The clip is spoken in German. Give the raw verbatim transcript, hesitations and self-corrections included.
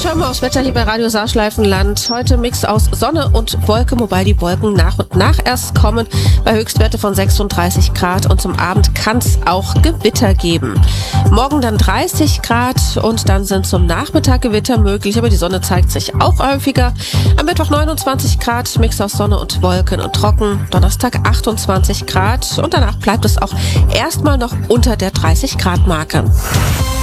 Schauen wir aufs Wetter hier bei Radio Saarschleifenland. Heute Mix aus Sonne und Wolke, wobei die Wolken nach und nach erst kommen, bei Höchstwerte von sechsunddreißig Grad, und zum Abend kann es auch Gewitter geben. Morgen dann dreißig Grad und dann sind zum Nachmittag Gewitter möglich, aber die Sonne zeigt sich auch häufiger. Am Mittwoch neunundzwanzig Grad, Mix aus Sonne und Wolken und trocken. Donnerstag achtundzwanzig Grad und danach bleibt es auch erstmal noch unter der dreißig Grad Marke.